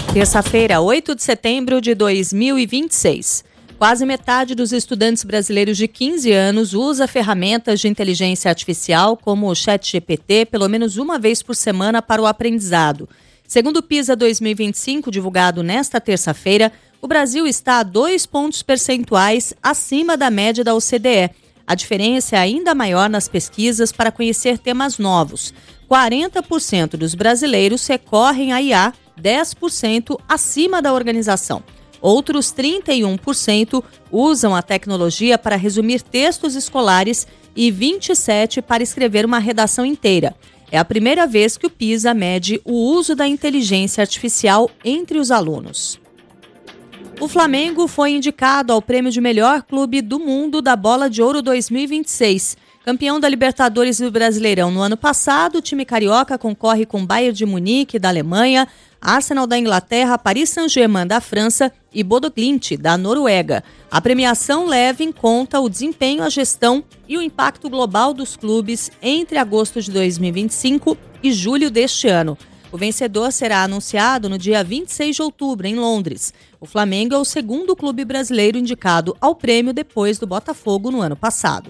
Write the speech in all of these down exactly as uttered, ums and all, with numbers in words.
Terça-feira, oito de setembro de dois mil e vinte e seis. Quase metade dos estudantes brasileiros de quinze anos usa ferramentas de inteligência artificial como o ChatGPT pelo menos uma vez por semana para o aprendizado. Segundo o PISA dois mil e vinte e cinco, divulgado nesta terça-feira, o Brasil está a dois pontos percentuais acima da média da O C D E. A diferença é ainda maior nas pesquisas para conhecer temas novos. quarenta por cento dos brasileiros recorrem à I A, dez por cento acima da organização. Outros trinta e um por cento usam a tecnologia para resumir textos escolares e vinte e sete por cento para escrever uma redação inteira. É a primeira vez que o PISA mede o uso da inteligência artificial entre os alunos. O Flamengo foi indicado ao prêmio de melhor clube do mundo da Bola de Ouro dois mil e vinte e seis. Campeão da Libertadores e do Brasileirão no ano passado, o time carioca concorre com Bayern de Munique, da Alemanha, Arsenal da Inglaterra, Paris Saint-Germain da França e Bodo Glimt da Noruega. A premiação leva em conta o desempenho, a gestão e o impacto global dos clubes entre agosto de dois mil e vinte e cinco e julho deste ano. O vencedor será anunciado no dia vinte e seis de outubro, em Londres. O Flamengo é o segundo clube brasileiro indicado ao prêmio depois do Botafogo no ano passado.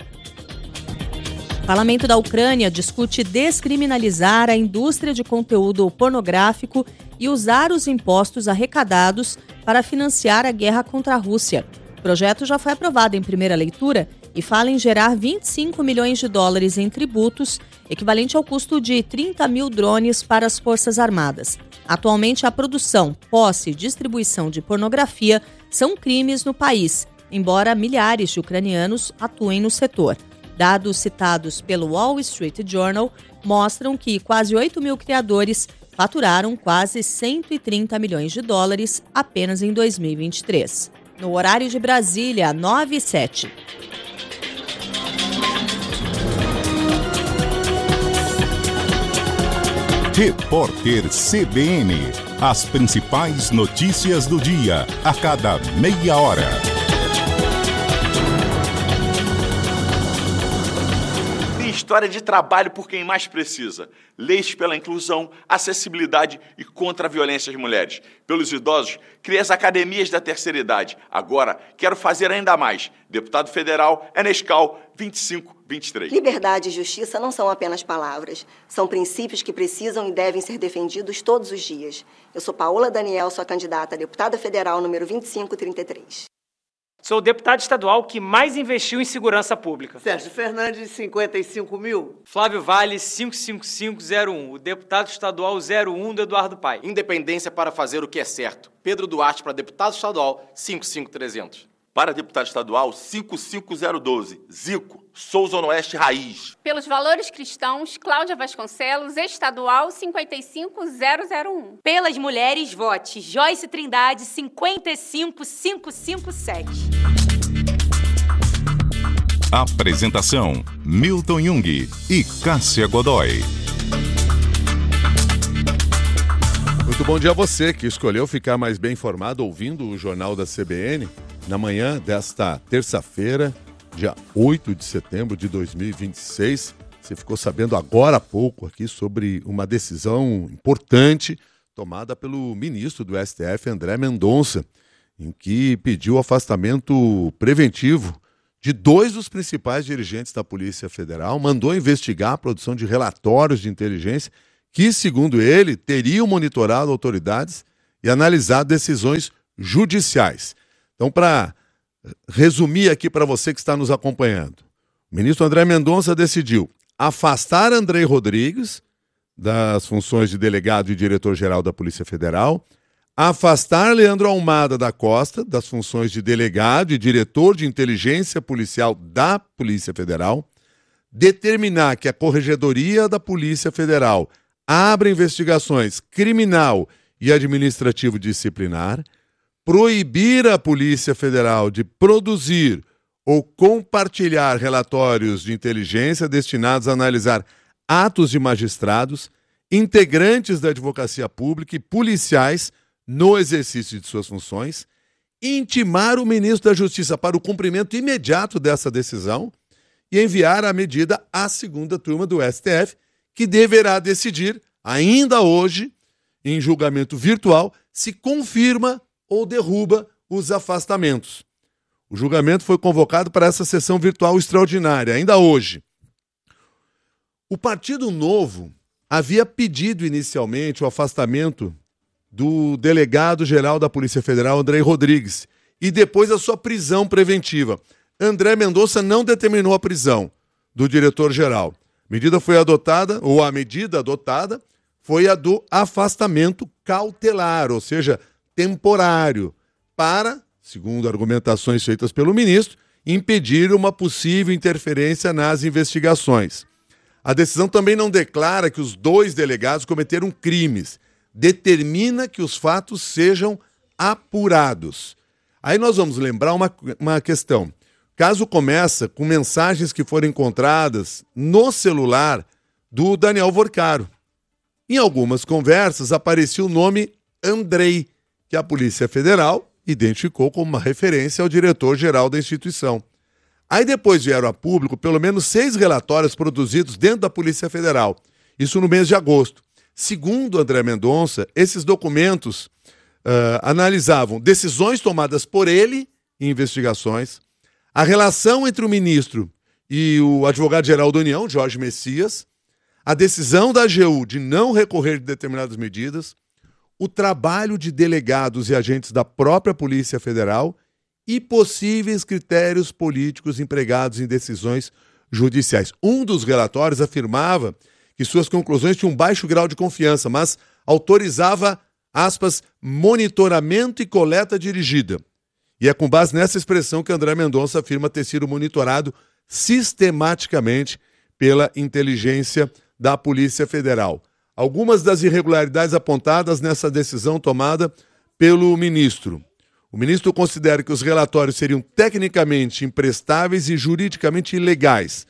O Parlamento da Ucrânia discute descriminalizar a indústria de conteúdo pornográfico e usar os impostos arrecadados para financiar a guerra contra a Rússia. O projeto já foi aprovado em primeira leitura e fala em gerar vinte e cinco milhões de dólares em tributos, equivalente ao custo de trinta mil drones para as Forças Armadas. Atualmente, a produção, posse e distribuição de pornografia são crimes no país, embora milhares de ucranianos atuem no setor. Dados citados pelo Wall Street Journal mostram que quase oito mil criadores faturaram quase cento e trinta milhões de dólares apenas em dois mil e vinte e três. No horário de Brasília, nove e sete. Repórter C B N. As principais notícias do dia, a cada meia hora. História de trabalho por quem mais precisa. Leis pela inclusão, acessibilidade e contra a violência às mulheres. Pelos idosos, criei as academias da terceira idade. Agora, quero fazer ainda mais. Deputado federal, Enescal, vinte e cinco vinte e três. Liberdade e justiça não são apenas palavras. São princípios que precisam e devem ser defendidos todos os dias. Eu sou Paola Daniel, sua candidata a deputada federal número vinte e cinco trinta e três. Sou o deputado estadual que mais investiu em segurança pública. Sérgio Fernandes, cinquenta e cinco mil. Flávio Vale, cinco cinco cinco zero um. O deputado estadual zero um do Eduardo Paes. Independência para fazer o que é certo. Pedro Duarte para deputado estadual, cinco cinco trezentos. Para deputado estadual, cinco cinco zero doze. Zico, Souza Oeste Raiz. Pelos valores cristãos, Cláudia Vasconcelos, estadual, cinquenta e cinco zero zero um. Pelas mulheres, vote Joyce Trindade, cinquenta e cinco mil quinhentos e cinquenta e sete. Apresentação: Milton Jung e Cássia Godoy. Muito bom dia a você que escolheu ficar mais bem informado ouvindo o Jornal da C B N na manhã desta terça-feira, dia oito de setembro de dois mil e vinte e seis. Você ficou sabendo agora há pouco aqui sobre uma decisão importante tomada pelo ministro do S T F, André Mendonça, em que pediu o afastamento preventivo de dois dos principais dirigentes da Polícia Federal, mandou investigar a produção de relatórios de inteligência que, segundo ele, teriam monitorado autoridades e analisado decisões judiciais. Então, para resumir aqui para você que está nos acompanhando, o ministro André Mendonça decidiu afastar Andrei Rodrigues das funções de delegado e diretor-geral da Polícia Federal, afastar Leandro Almada da Costa das funções de delegado e diretor de inteligência policial da Polícia Federal, determinar que a Corregedoria da Polícia Federal abra investigações criminal e administrativo disciplinar, proibir a Polícia Federal de produzir ou compartilhar relatórios de inteligência destinados a analisar atos de magistrados, integrantes da advocacia pública e policiais no exercício de suas funções, intimar o ministro da Justiça para o cumprimento imediato dessa decisão e enviar a medida à segunda turma do S T F, que deverá decidir, ainda hoje, em julgamento virtual se confirma ou derruba os afastamentos. O julgamento foi convocado para essa sessão virtual extraordinária, ainda hoje. O Partido Novo havia pedido inicialmente o afastamento do delegado-geral da Polícia Federal, André Rodrigues, e depois a sua prisão preventiva. André Mendonça não determinou a prisão do diretor-geral. A medida foi adotada, ou a medida adotada, foi a do afastamento cautelar, ou seja, temporário, para, segundo argumentações feitas pelo ministro, impedir uma possível interferência nas investigações. A decisão também não declara que os dois delegados cometeram crimes, determina que os fatos sejam apurados. Aí nós vamos lembrar uma, uma questão. O caso começa com mensagens que foram encontradas no celular do Daniel Vorcaro. Em algumas conversas aparecia o nome Andrei, que a Polícia Federal identificou como uma referência ao diretor-geral da instituição. Aí depois vieram a público pelo menos seis relatórios produzidos dentro da Polícia Federal, isso no mês de agosto. Segundo André Mendonça, esses documentos uh, analisavam decisões tomadas por ele em investigações, a relação entre o ministro e o advogado-geral da União, Jorge Messias, a decisão da A G U de não recorrer de determinadas medidas, o trabalho de delegados e agentes da própria Polícia Federal e possíveis critérios políticos empregados em decisões judiciais. Um dos relatórios afirmava que suas conclusões tinham um baixo grau de confiança, mas autorizava, aspas, monitoramento e coleta dirigida. E é com base nessa expressão que André Mendonça afirma ter sido monitorado sistematicamente pela inteligência da Polícia Federal. Algumas das irregularidades apontadas nessa decisão tomada pelo ministro. O ministro considera que os relatórios seriam tecnicamente imprestáveis e juridicamente ilegais.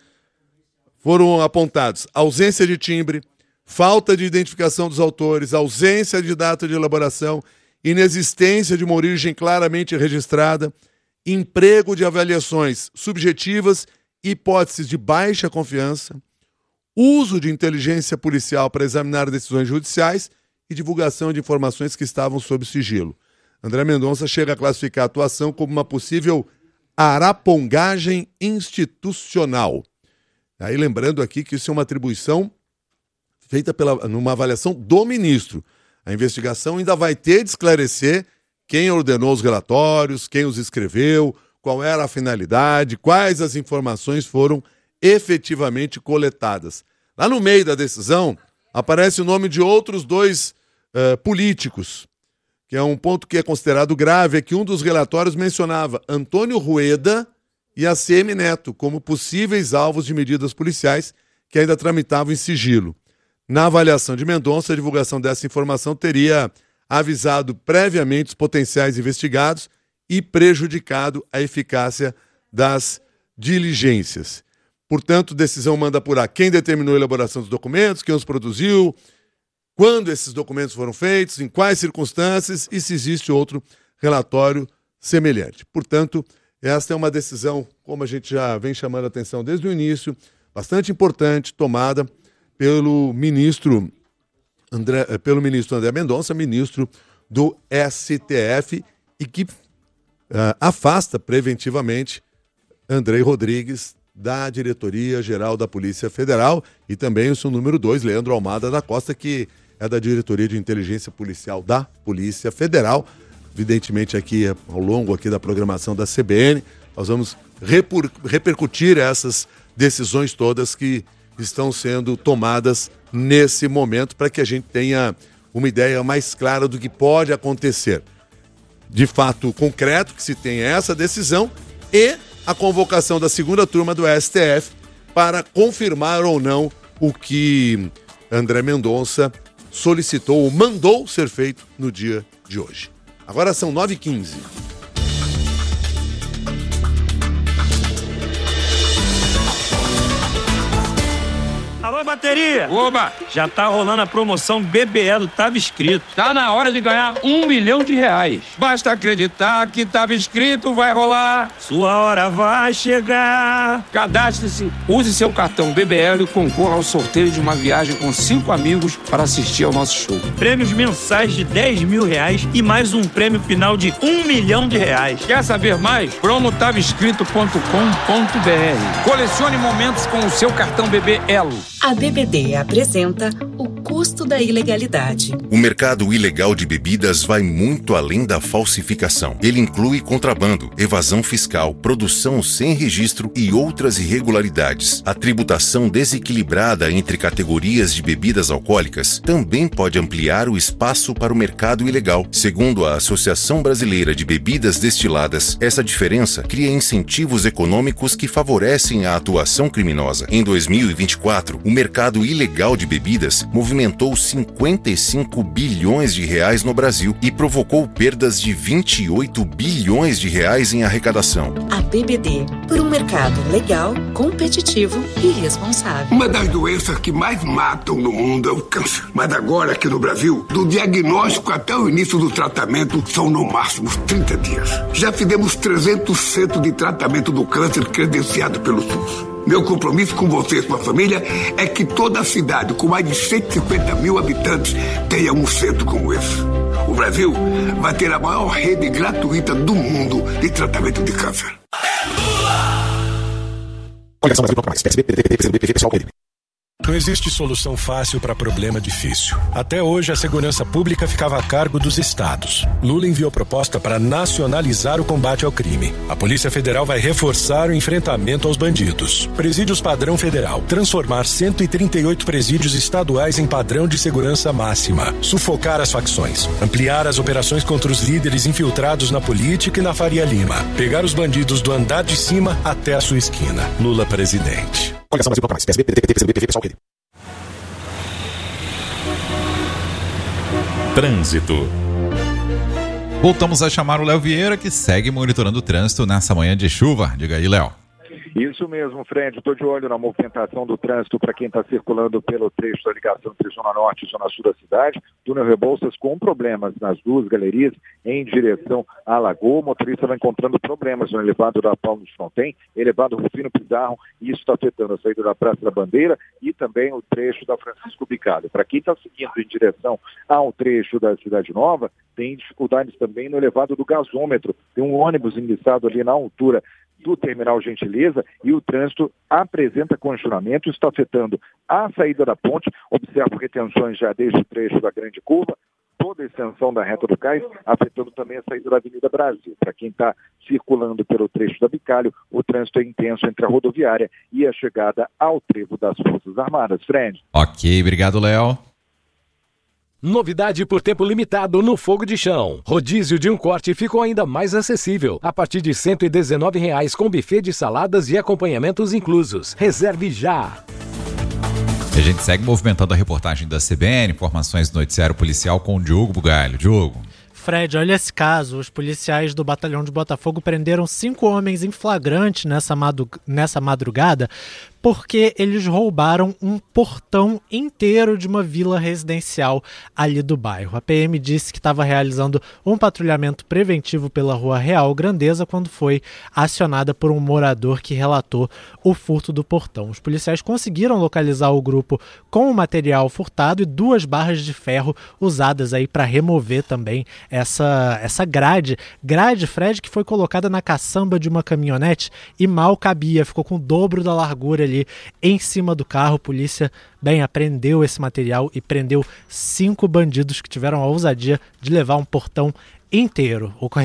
Foram apontados ausência de timbre, falta de identificação dos autores, ausência de data de elaboração, inexistência de uma origem claramente registrada, emprego de avaliações subjetivas, hipóteses de baixa confiança, uso de inteligência policial para examinar decisões judiciais e divulgação de informações que estavam sob sigilo. André Mendonça chega a classificar a atuação como uma possível arapongagem institucional. Aí lembrando aqui que isso é uma atribuição feita pela, numa avaliação do ministro. A investigação ainda vai ter de esclarecer quem ordenou os relatórios, quem os escreveu, qual era a finalidade, quais as informações foram efetivamente coletadas. Lá no meio da decisão aparece o nome de outros dois uh, políticos, que é um ponto que é considerado grave, é que um dos relatórios mencionava Antônio Rueda e A C M Neto como possíveis alvos de medidas policiais que ainda tramitavam em sigilo. Na avaliação de Mendonça, a divulgação dessa informação teria avisado previamente os potenciais investigados e prejudicado a eficácia das diligências. Portanto, decisão manda apurar quem determinou a elaboração dos documentos, quem os produziu, quando esses documentos foram feitos, em quais circunstâncias e se existe outro relatório semelhante. Portanto, esta é uma decisão, como a gente já vem chamando a atenção desde o início, bastante importante, tomada pelo ministro André, pelo ministro André Mendonça, ministro do S T F, e que uh, afasta preventivamente André Rodrigues da Diretoria-Geral da Polícia Federal e também o seu número dois, Leandro Almada da Costa, que é da Diretoria de Inteligência Policial da Polícia Federal. Evidentemente, aqui ao longo aqui da programação da C B N, nós vamos repor, repercutir essas decisões todas que estão sendo tomadas nesse momento para que a gente tenha uma ideia mais clara do que pode acontecer. De fato concreto que se tem essa decisão e a convocação da segunda turma do S T F para confirmar ou não o que André Mendonça solicitou ou mandou ser feito no dia de hoje. Agora são nove e quinze. Alô, bater! Valderi! Oba! Já tá rolando a promoção B B E do Tava Escrito. Tá na hora de ganhar um milhão de reais. Basta acreditar que tava escrito, vai rolar. Sua hora vai chegar. Cadastre-se, use seu cartão B B L e concorra ao sorteio de uma viagem com cinco amigos para assistir ao nosso show. Prêmios mensais de dez mil reais e mais um prêmio final de um milhão de reais. Quer saber mais? promo tava escrito ponto com ponto b r. Colecione momentos com o seu cartão B B Elo. A B B D apresenta o custo da ilegalidade. O mercado ilegal de bebidas vai muito além da falsificação. Ele inclui contrabando, evasão fiscal, produção sem registro e outras irregularidades. A tributação desequilibrada entre categorias de bebidas alcoólicas também pode ampliar o espaço para o mercado ilegal. Segundo a Associação Brasileira de Bebidas Destiladas, essa diferença cria incentivos econômicos que favorecem a atuação criminosa. Em dois mil e vinte e quatro, o mercado ilegal de bebidas movimentou cinquenta e cinco bilhões de reais no Brasil e provocou perdas de vinte e oito bilhões de reais em arrecadação. A B B D, por um mercado legal, competitivo e responsável. Uma das doenças que mais matam no mundo é o câncer. Mas agora, aqui no Brasil, do diagnóstico até o início do tratamento, são no máximo trinta dias. Já fizemos trezentos centros de tratamento do câncer credenciado pelo SUS. Meu compromisso com você e sua família é que toda a cidade, com mais de cento e cinquenta mil habitantes, tenha um centro como esse. O Brasil vai ter a maior rede gratuita do mundo de tratamento de câncer. Não existe solução fácil para problema difícil. Até hoje, a segurança pública ficava a cargo dos estados. Lula enviou proposta para nacionalizar o combate ao crime. A Polícia Federal vai reforçar o enfrentamento aos bandidos. Presídios padrão federal. Transformar cento e trinta e oito presídios estaduais em padrão de segurança máxima. Sufocar as facções. Ampliar as operações contra os líderes infiltrados na política e na Faria Lima. Pegar os bandidos do andar de cima até a sua esquina. Lula presidente. Trânsito. Voltamos a chamar o Léo Vieira, que segue monitorando o trânsito nessa manhã de chuva. Diga aí, Léo. Isso mesmo, Fred. Estou de olho na movimentação do trânsito para quem está circulando pelo trecho da ligação entre Zona Norte e Zona Sul da cidade. Túnel Rebouças com problemas nas duas galerias em direção à Lagoa. O motorista vai encontrando problemas no elevado da Paulo dos Fronten, elevado Rufino Pizarro, e isso está afetando a saída da Praça da Bandeira e também o trecho da Francisco Bicalho. Para quem está seguindo em direção ao trecho da Cidade Nova, tem dificuldades também no elevado do gasômetro. Tem um ônibus enguiçado ali na altura do Terminal Gentileza e o trânsito apresenta congestionamento, está afetando a saída da ponte. Observo retenções já desde o trecho da Grande Curva, toda a extensão da Reta do Cais, afetando também a saída da Avenida Brasil. Para quem está circulando pelo trecho da Bicalho, o trânsito é intenso entre a rodoviária e a chegada ao trevo das Forças Armadas. Fred. Ok, obrigado, Léo. Novidade por tempo limitado no Fogo de Chão. Rodízio de um corte ficou ainda mais acessível, a partir de cento e dezenove reais com buffet de saladas e acompanhamentos inclusos. Reserve já! A gente segue movimentando a reportagem da C B N, informações do noticiário policial com o Diogo Bugalho. Diogo. Fred, olha esse caso. Os policiais do Batalhão de Botafogo prenderam cinco homens em flagrante nessa, madu- nessa madrugada porque eles roubaram um portão inteiro de uma vila residencial ali do bairro. A P M disse que estava realizando um patrulhamento preventivo pela Rua Real Grandeza quando foi acionada por um morador que relatou o furto do portão. Os policiais conseguiram localizar o grupo com o material furtado e duas barras de ferro usadas aí para remover também essa, essa grade. Grade, Fred, que foi colocada na caçamba de uma caminhonete e mal cabia, ficou com o dobro da largura ali em cima do carro. A polícia, bem, apreendeu esse material e prendeu cinco bandidos que tiveram a ousadia de levar um portão inteiro.